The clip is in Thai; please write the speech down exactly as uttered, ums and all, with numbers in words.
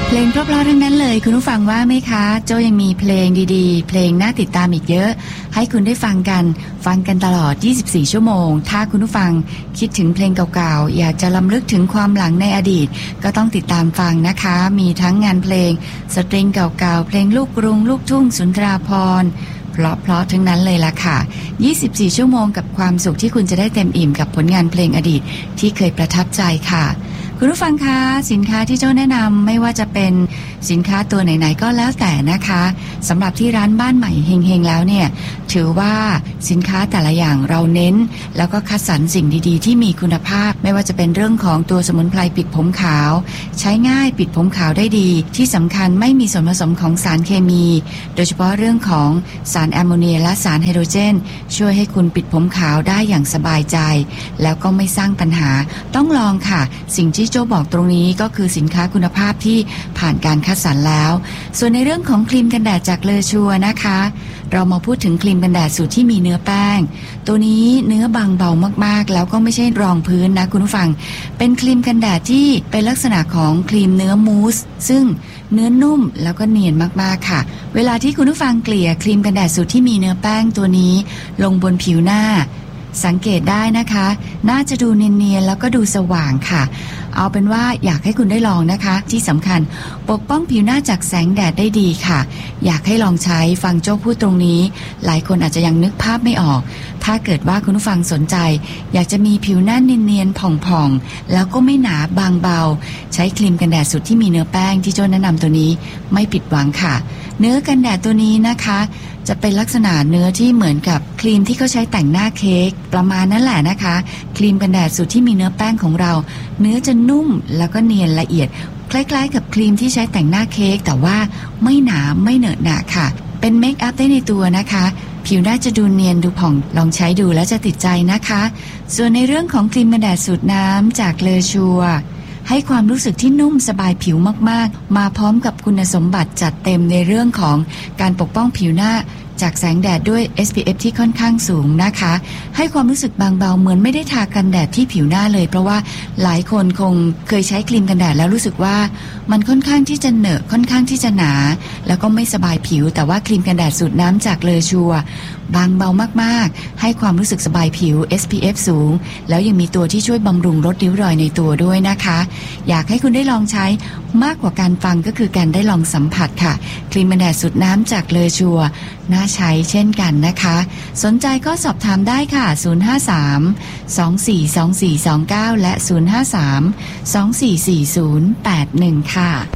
เพลงเพราะๆทั้งนั้นเลยคุณผู้ฟังว่าไหมคะโจยังมีเพลงดีๆเพลงน่าติดตามอีกเยอะให้คุณได้ฟังกันฟังกันตลอดยี่สิบสี่ชั่วโมงถ้าคุณผู้ฟังคิดถึงเพลงเก่าๆอยากจะรำลึกถึงความหลังในอดีตก็ต้องติดตามฟังนะคะมีทั้งงานเพลงสตริงเก่าๆเพลงลูกกรุงลูกทุ่งสุนทราภรณ์เพราะๆทั้งนั้นเลยล่ะค่ะยี่สิบสี่ชั่วโมงกับความสุขที่คุณจะได้เต็มอิ่มกับผลงานเพลงอดีตที่เคยประทับใจค่ะคุณผู้ฟังคะสินค้าที่โจ้แนะนำไม่ว่าจะเป็นสินค้าตัวไหนๆก็แล้วแต่นะคะสำหรับที่ร้านบ้านใหม่เฮงๆแล้วเนี่ยถือว่าสินค้าแต่ละอย่างเราเน้นแล้วก็คัดสรรสิ่งดีๆที่มีคุณภาพไม่ว่าจะเป็นเรื่องของตัวสมุนไพรปิดผมขาวใช้ง่ายปิดผมขาวได้ดีที่สำคัญไม่มีส่วนผสมของสารเคมีโดยเฉพาะเรื่องของสารแอมโมเนียและสารไฮโดรเจนช่วยให้คุณปิดผมขาวได้อย่างสบายใจแล้วก็ไม่สร้างปัญหาต้องลองค่ะสิ่งที่โจ้บอกตรงนี้ก็คือสินค้าคุณภาพที่ผ่านการคัดสรรแล้วส่วนในเรื่องของครีมกันแดดจากเลอชัวนะคะเรามาพูดถึงครีมกันแดดสูตรที่มีเนื้อแป้งตัวนี้เนื้อบางเบามากๆแล้วก็ไม่ใช่รองพื้นนะคุณผู้ฟังเป็นครีมกันแดดที่เป็นลักษณะของครีมเนื้อมูสซึ่งเนื้อนุ่มแล้วก็เนียนมากๆค่ะเวลาที่คุณผู้ฟังเกลี่ยครีมกันแดดสูตรที่มีเนื้อแป้งตัวนี้ลงบนผิวหน้าสังเกตได้นะคะน่าจะดูเนียนๆแล้วก็ดูสว่างค่ะเอาเป็นว่าอยากให้คุณได้ลองนะคะที่สำคัญปกป้องผิวหน้าจากแสงแดดได้ดีค่ะอยากให้ลองใช้ฟังโจ้พูดตรงนี้หลายคนอาจจะยังนึกภาพไม่ออกถ้าเกิดว่าคุณผู้ฟังสนใจอยากจะมีผิวหน้าเนียนๆผ่องๆแล้วก็ไม่หนาบางเบาใช้ครีมกันแดดสูตรที่มีเนื้อแป้งที่โจ้แนะนำตัวนี้ไม่ผิดหวังค่ะเนื้อกันแดดตัวนี้นะคะจะเป็นลักษณะเนื้อที่เหมือนกับครีมที่เขาใช้แต่งหน้าเค้กประมาณนั้นแหละนะคะครีมกันแดดสูตรที่มีเนื้อแป้งของเราเนื้อจะนุ่มแล้วก็เนียนละเอียดคล้ายๆกับครีมที่ใช้แต่งหน้าเค้กแต่ว่าไม่หนาไม่เหนอะหนะค่ะเป็นเมคอัพได้ในตัวนะคะผิวหน้าจะดูเนียนดูผ่องลองใช้ดูแล้วจะติดใจนะคะส่วนในเรื่องของครีมกันแดดสูตรน้ำจากเลอชัวให้ความรู้สึกที่นุ่มสบายผิวมากๆมาพร้อมกับคุณสมบัติจัดเต็มในเรื่องของการปกป้องผิวหน้าจากแสงแดดด้วย เอส พี เอฟ ที่ค่อนข้างสูงนะคะให้ความรู้สึกบางเบาเหมือนไม่ได้ทากันแดดที่ผิวหน้าเลยเพราะว่าหลายคนคงเคยใช้ครีมกันแดดแล้วรู้สึกว่ามันค่อนข้างที่จะเหนอะค่อนข้างที่จะหนาแล้วก็ไม่สบายผิวแต่ว่าครีมกันแดดสูตรน้ำจากเลอชัวบางเบามากๆให้ความรู้สึกสบายผิว เอส พี เอฟ สูงแล้วยังมีตัวที่ช่วยบำรุงลดริ้วรอยในตัวด้วยนะคะอยากให้คุณได้ลองใช้มากกว่าการฟังก็คือการได้ลองสัมผัสค่ะครีมกันแดดสูตรน้ำจากเลอชัวน่าใช้เช่นกันนะคะสนใจก็สอบถามได้ค่ะศูนย์ ห้า สาม สอง สี่ สอง สี่ สอง เก้าและศูนย์ ห้า สาม สอง สี่ สี่ ศูนย์ แปด หนึ่งค่ะ